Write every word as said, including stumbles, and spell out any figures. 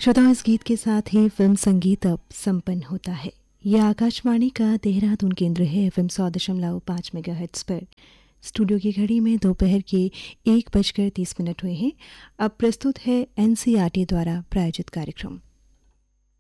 श्रोताओं, इस गीत के साथ ही फिल्म संगीत अब संपन्न होता है। यह आकाशवाणी का देहरादून केंद्र है। एफएम सौ दशमलव पाँच मेगाहर्ट्ज पर स्टूडियो की घड़ी में दोपहर के एक बजकर तीस मिनट हुए हैं। अब प्रस्तुत है एनसीईआरटी द्वारा प्रायोजित कार्यक्रम।